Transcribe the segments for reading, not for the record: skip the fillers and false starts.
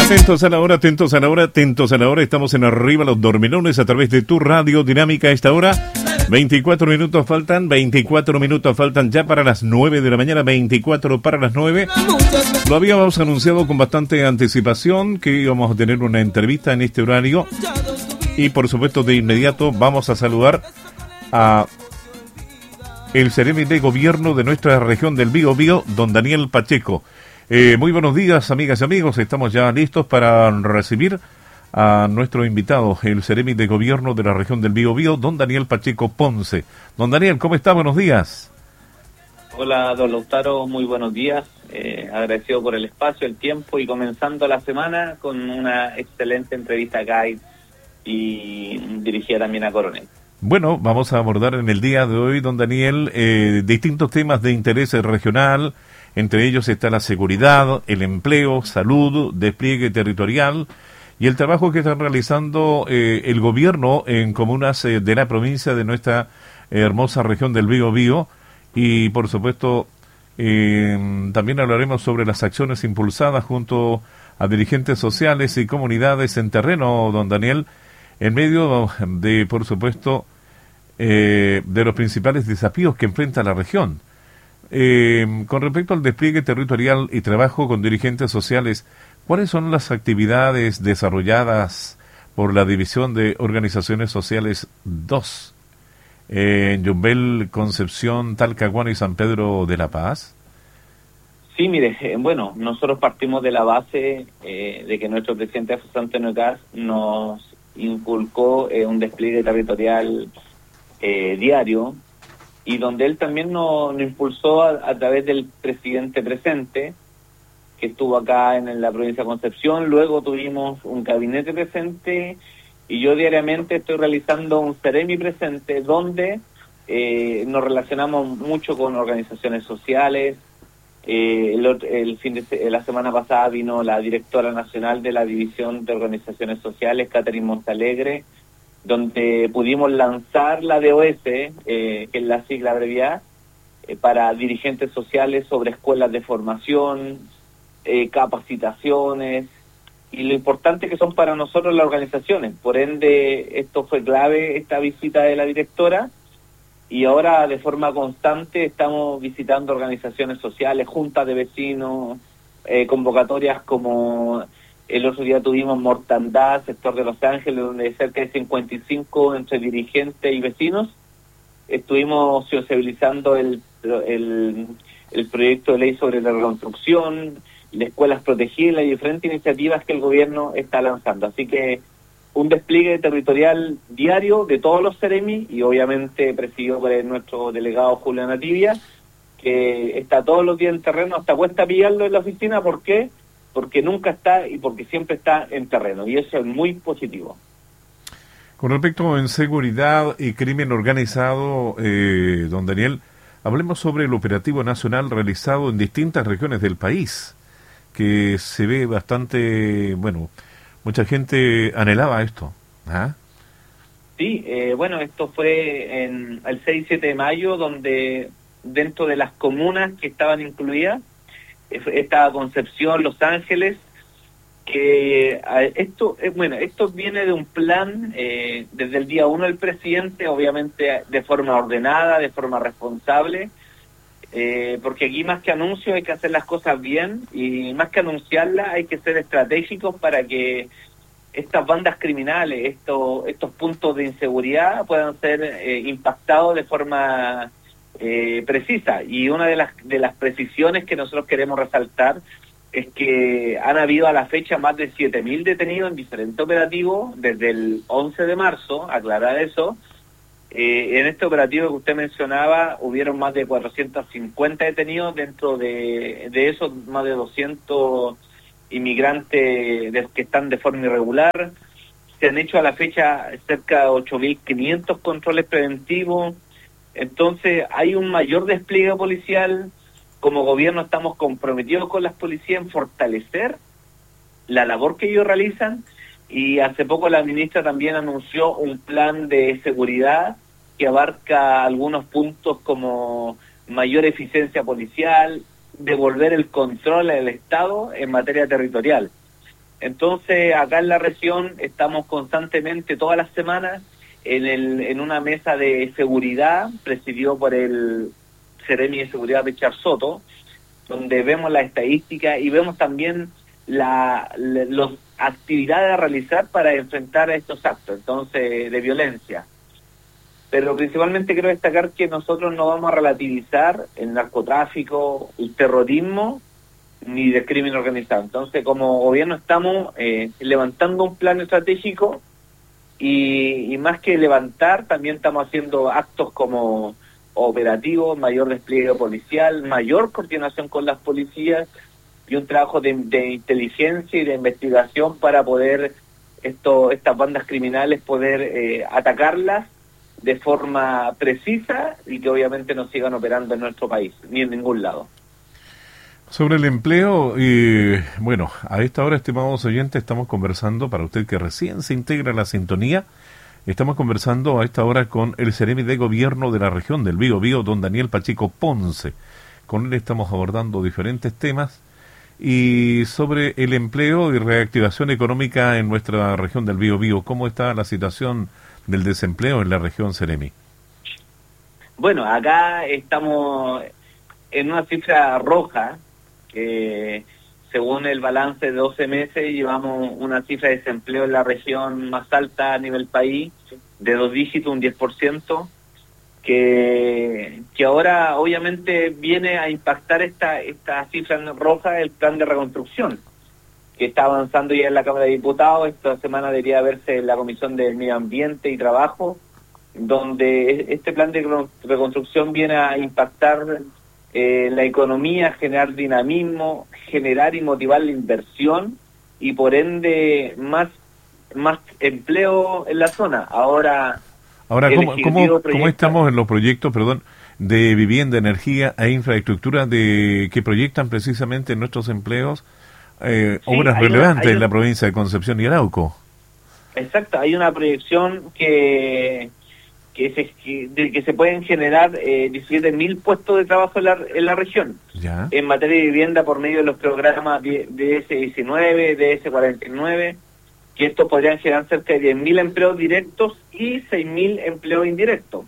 Atentos a la hora, atentos a la hora, atentos a la hora. Estamos en Arriba los Dormilones a través de tu radio dinámica a esta hora. 24 minutos faltan ya para las 9 de la mañana, 24 para las 9. Lo habíamos anunciado con bastante anticipación que íbamos a tener una entrevista en este horario. Y por supuesto de inmediato vamos a saludar a el Seremi de Gobierno de nuestra región del Biobío, don Daniel Pacheco. Muy buenos días, amigas y amigos. Estamos ya listos para recibir a nuestro invitado, el Seremi de Gobierno de la región del Biobío, don Daniel Pacheco Ponce. Don Daniel, ¿cómo está? Buenos días. Hola, don Lautaro, muy buenos días. Agradecido por el espacio, el tiempo y comenzando la semana con una excelente entrevista acá y dirigida también a Coronel. Bueno, vamos a abordar en el día de hoy, don Daniel, distintos temas de interés regional. Entre ellos está la seguridad, el empleo, salud, despliegue territorial y el trabajo que está realizando el gobierno en comunas de la provincia de nuestra hermosa región del Biobío. Y por supuesto también hablaremos sobre las acciones impulsadas junto a dirigentes sociales y comunidades en terreno, don Daniel, en medio de, por supuesto, de los principales desafíos que enfrenta la región. Con respecto al despliegue territorial y trabajo con dirigentes sociales, ¿cuáles son las actividades desarrolladas por la División de Organizaciones Sociales 2 en Yumbel, Concepción, Talcahuano y San Pedro de la Paz? Sí, mire, bueno, nosotros partimos de la base de que nuestro presidente José Antonio Kast nos inculcó un despliegue territorial diario, y donde él también nos impulsó a través del presidente presente, que estuvo acá en la provincia de Concepción. Luego tuvimos un gabinete presente, y yo diariamente estoy realizando un Seremi presente, donde nos relacionamos mucho con organizaciones sociales. La semana pasada vino la directora nacional de la División de Organizaciones Sociales, Catherine Montalegre, donde pudimos lanzar la DOS, que es la sigla abreviada, para dirigentes sociales sobre escuelas de formación, capacitaciones, y lo importante que son para nosotros las organizaciones. Por ende, esto fue clave, esta visita de la directora, y ahora de forma constante estamos visitando organizaciones sociales, juntas de vecinos, convocatorias como... El otro día tuvimos Mortandad, sector de Los Ángeles, donde hay cerca de 55 entre dirigentes y vecinos. Estuvimos sociabilizando el proyecto de ley sobre la reconstrucción, las escuelas protegidas y las diferentes iniciativas que el gobierno está lanzando. Así que un despliegue territorial diario de todos los Seremi, y obviamente presidido por nuestro delegado Julio Nativia, que está todos los días en terreno, hasta cuesta pillarlo en la oficina. ¿Por qué? Porque nunca está y porque siempre está en terreno, y eso es muy positivo. Con respecto a seguridad y crimen organizado, don Daniel, hablemos sobre el operativo nacional realizado en distintas regiones del país, que se ve bastante, bueno, mucha gente anhelaba esto. ¿Ah? Sí, bueno, esto fue el 6 y 7 de mayo, donde dentro de las comunas que estaban incluidas, esta Concepción, Los Ángeles, que esto viene de un plan desde el día 1 del presidente, obviamente de forma ordenada, de forma responsable, porque aquí más que anuncios hay que hacer las cosas bien, y más que anunciarlas hay que ser estratégicos para que estas bandas criminales, estos puntos de inseguridad puedan ser impactados de forma precisa. Y una de las precisiones que nosotros queremos resaltar es que han habido a la fecha más de 7.000 detenidos en diferentes operativos desde el 11 de marzo, aclarar eso. En este operativo que usted mencionaba hubieron más de 450 detenidos, dentro de esos más de 200 inmigrantes que están de forma irregular. Se han hecho a la fecha cerca de 8.500 controles preventivos. Entonces hay un mayor despliegue policial. Como gobierno estamos comprometidos con las policías en fortalecer la labor que ellos realizan, y hace poco la ministra también anunció un plan de seguridad que abarca algunos puntos como mayor eficiencia policial, devolver el control al Estado en materia territorial. Entonces, acá en la región estamos constantemente, todas las semanas, en una mesa de seguridad, presidido por el Seremi de Seguridad Richard Soto, donde vemos la estadística y vemos también las actividades a realizar para enfrentar a estos actos, entonces, de violencia. Pero principalmente quiero destacar que nosotros no vamos a relativizar el narcotráfico, el terrorismo, ni del crimen organizado. Entonces, como gobierno estamos levantando un plan estratégico y más que levantar, también estamos haciendo actos como operativos, mayor despliegue policial, mayor coordinación con las policías y un trabajo de inteligencia y de investigación para poder estas bandas criminales poder atacarlas de forma precisa y que obviamente no sigan operando en nuestro país, ni en ningún lado. Sobre el empleo, bueno, a esta hora, estimados oyentes, estamos conversando, para usted que recién se integra a la sintonía, estamos conversando a esta hora con el Seremi de Gobierno de la región del Biobío, don Daniel Pacheco Ponce. Con él estamos abordando diferentes temas y sobre el empleo y reactivación económica en nuestra región del Biobío. ¿Cómo está la situación del desempleo en la región, Seremi? Bueno, acá estamos en una cifra roja. Según el balance de 12 meses, llevamos una cifra de desempleo en la región más alta a nivel país, de 2 dígitos, un 10%, que ahora obviamente viene a impactar esta cifra roja el plan de reconstrucción, que está avanzando ya en la Cámara de Diputados. Esta semana debería verse en la Comisión de Medio Ambiente y Trabajo, donde este plan de reconstrucción viene a impactar la economía, generar dinamismo, generar y motivar la inversión y por ende más empleo en la zona. Ahora ¿cómo estamos en los proyectos, de vivienda, energía e infraestructura que proyectan precisamente nuestros empleos, obras relevantes en la provincia de Concepción y Arauco? Exacto, hay una proyección que se pueden generar 17.000 puestos de trabajo en la región. ¿Ya? En materia de vivienda por medio de los programas DS19, DS49, que estos podrían generar cerca de 10.000 empleos directos y 6.000 empleos indirectos.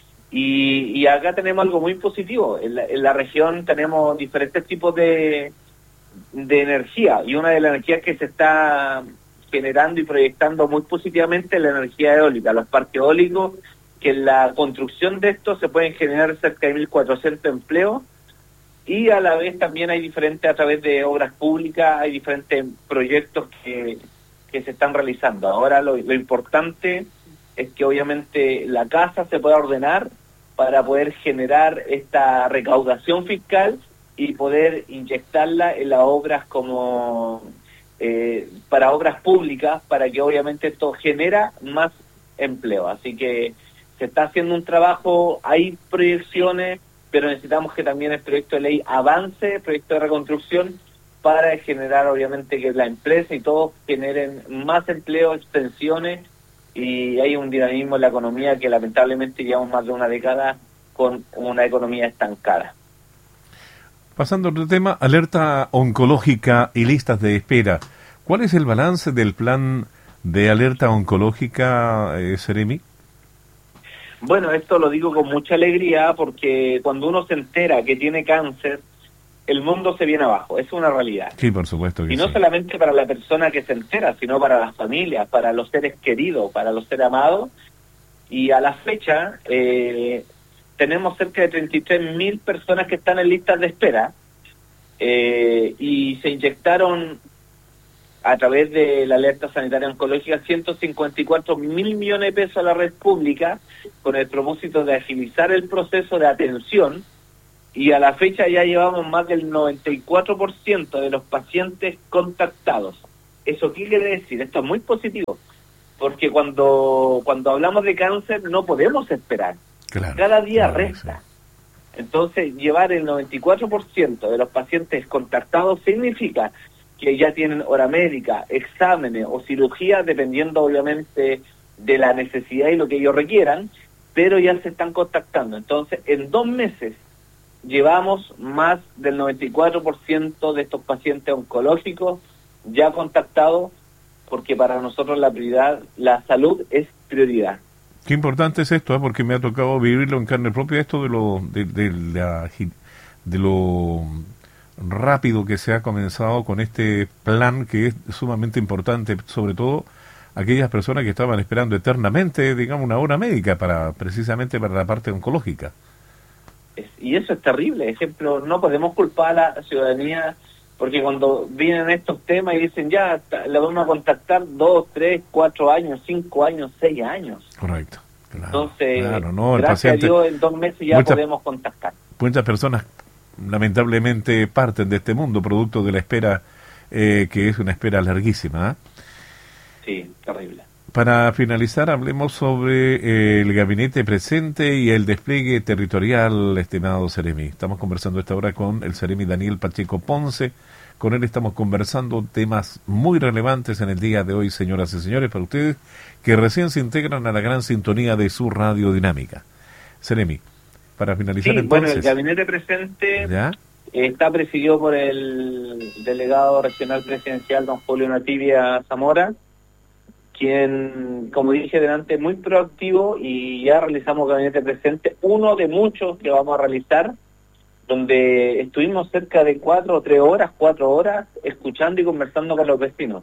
Y acá tenemos algo muy positivo. En la región tenemos diferentes tipos de energía, y una de las energías que se está generando y proyectando muy positivamente es la energía eólica, los parques eólicos, que en la construcción de estos se pueden generar cerca de 1.400 empleos, y a la vez también hay diferentes, a través de obras públicas, hay diferentes proyectos que se están realizando. Ahora lo importante es que obviamente la casa se pueda ordenar para poder generar esta recaudación fiscal y poder inyectarla en las obras como para obras públicas, para que obviamente esto genera más empleo. Así que se está haciendo un trabajo, hay proyecciones, pero necesitamos que también el proyecto de ley avance, el proyecto de reconstrucción, para generar obviamente que la empresa y todos generen más empleo, extensiones, y hay un dinamismo en la economía que lamentablemente llevamos más de una década con una economía estancada. Pasando a otro tema, alerta oncológica y listas de espera. ¿Cuál es el balance del plan de alerta oncológica, Seremi? Bueno, esto lo digo con mucha alegría, porque cuando uno se entera que tiene cáncer, el mundo se viene abajo, es una realidad. Sí, por supuesto que y no sí. Solamente para la persona que se entera, sino para las familias, para los seres queridos, para los seres amados. Y a la fecha tenemos cerca de 33.000 personas que están en listas de espera, y se inyectaron a través de la alerta sanitaria oncológica 154.000 millones de pesos a la red pública, con el propósito de agilizar el proceso de atención, y a la fecha ya llevamos más del 94% de los pacientes contactados. ¿Eso qué quiere decir? Esto es muy positivo, porque cuando hablamos de cáncer no podemos esperar. Claro, cada día claro, resta. Sí. Entonces, llevar el 94% de los pacientes contactados significa que ya tienen hora médica, exámenes o cirugía, dependiendo obviamente de la necesidad y lo que ellos requieran, pero ya se están contactando. Entonces, en 2 meses llevamos más del 94% de estos pacientes oncológicos ya contactados, porque para nosotros la salud es prioridad. Qué importante es esto, porque me ha tocado vivirlo en carne propia, esto de lo rápido que se ha comenzado con este plan que es sumamente importante, sobre todo aquellas personas que estaban esperando eternamente, digamos, una hora médica precisamente para la parte oncológica. Y eso es terrible. Ejemplo, no podemos culpar a la ciudadanía, porque cuando vienen estos temas y dicen ya, le vamos a contactar 2, 3, 4 años, 5 años, 6 años. Correcto. Claro, entonces, claro, no, el gracias paciente, a Dios, en 2 meses ya podemos contactar. Muchas personas lamentablemente parten de este mundo producto de la espera, que es una espera larguísima. Sí, terrible. Para finalizar, hablemos sobre el gabinete presente y el despliegue territorial, estimado Seremi. Estamos conversando esta hora con el Seremi Daniel Pacheco Ponce. Con él estamos conversando temas muy relevantes en el día de hoy, señoras y señores, para ustedes que recién se integran a la gran sintonía de su radio dinámica. Seremi, para finalizar entonces... Bueno, el gabinete presente está presidido por el delegado regional presidencial, don Julio Nativia Zamora, quien, como dije delante, es muy proactivo, y ya realizamos gabinete presente, uno de muchos que vamos a realizar, donde estuvimos cerca de 4 horas escuchando y conversando con los vecinos.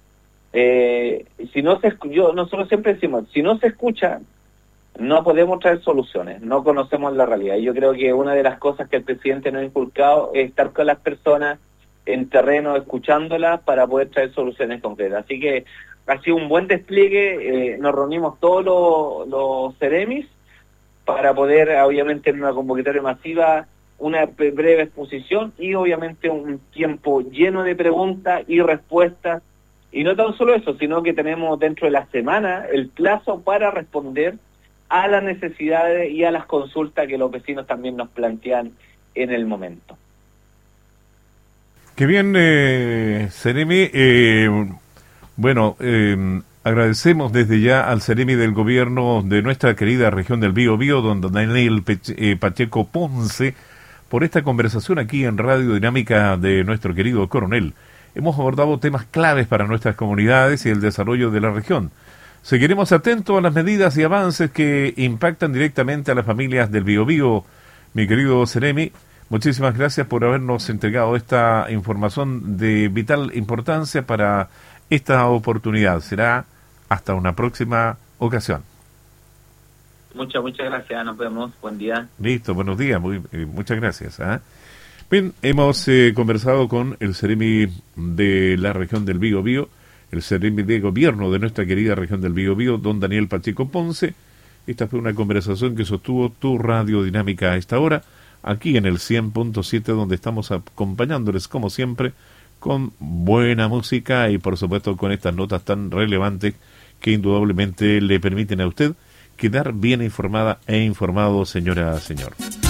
Nosotros siempre decimos, si no se escucha, no podemos traer soluciones, no conocemos la realidad. Yo creo que una de las cosas que el presidente nos ha inculcado es estar con las personas en terreno, escuchándolas para poder traer soluciones concretas. Así que ha sido un buen despliegue, nos reunimos todos los Ceremis para poder, obviamente, en una convocatoria masiva, una breve exposición y obviamente un tiempo lleno de preguntas y respuestas. Y no tan solo eso, sino que tenemos dentro de la semana el plazo para responder a las necesidades y a las consultas que los vecinos también nos plantean en el momento. Qué bien, Seremi. Agradecemos desde ya al Seremi del Gobierno de nuestra querida región del Biobío, don Daniel Pacheco Ponce, por esta conversación aquí en Radio Dinámica de nuestro querido coronel. Hemos abordado temas claves para nuestras comunidades y el desarrollo de la región. Seguiremos atentos a las medidas y avances que impactan directamente a las familias del Biobío. Mi querido Seremi, muchísimas gracias por habernos entregado esta información de vital importancia para esta oportunidad. Será hasta una próxima ocasión. Muchas gracias, nos vemos, buen día. Listo, buenos días, muchas gracias. Bien, hemos conversado con el Seremi de la región del Biobío, el Seremi de Gobierno de nuestra querida región del Biobío, don Daniel Pacheco Ponce. Esta fue una conversación que sostuvo tu Radio Dinámica a esta hora, aquí en el 100.7, donde estamos acompañándoles, como siempre, con buena música y, por supuesto, con estas notas tan relevantes que indudablemente le permiten a usted quedar bien informada e informado, señora, señor.